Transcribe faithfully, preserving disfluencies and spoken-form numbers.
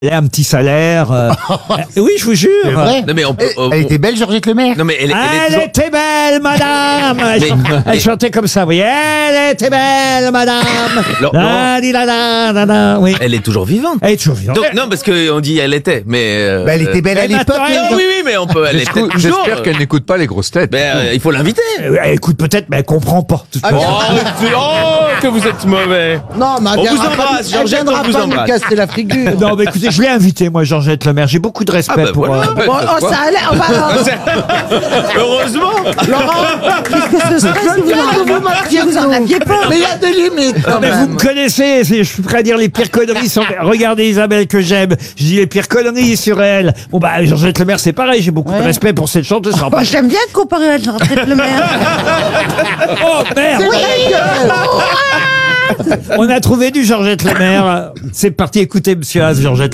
Elle a un petit salaire. euh, euh, oui, je vous jure. C'est vrai. Non mais on peut. Elle, on- elle était belle, Georgette Lemaire. Non mais elle, est- elle est Elle toujours- était belle, madame. Elle, Mais- chan- elle chantait comme ça, oui. Elle était belle, madame. Laurent- La, di, la, la, la, la, oui. Elle est toujours vivante. Elle est toujours vivante. Donc, non parce que on dit elle était, mais. euh, Bah, elle était belle à mais l'époque. maintenant, mais- Ah oui oui mais on peut. Elle est J'espère peut-être toujours. j'espère qu'elle n'écoute pas les grosses têtes. Ben, euh, il faut l'inviter. Euh, Elle écoute peut-être, mais elle comprend pas. de toute façon. Oh, tu- oh, que vous êtes mauvais. Non, mais elle On vous viendra pas- embrasse, elle Georgette, viendra on vous pas nous embrasse. casser la figure. Non, mais écoutez, je l'ai invité, moi, Georgette Lemaire. J'ai beaucoup de respect Ah bah pour. voilà. euh, Bon, oh, ça allait. Oh, bah, alors, Heureusement. Laurent, qu'est-ce que ce serait si vous en, vous en aviez pas? Mais il y a des limites quand mais vous même. me connaissez, c'est- je suis prêt à dire les pires conneries. Sans... Regardez Isabelle que j'aime, je dis les pires conneries sur elle. Bon bah Georgette Lemaire c'est pareil, j'ai beaucoup de Ouais. respect pour cette chanteuse. ça va Moi, pas- j'aime bien comparer à Georgette Lemaire. Oh merde, C'est vrai que- on a trouvé du Georgette Lemaire. C'est parti, écoutez Monsieur Az, Georgette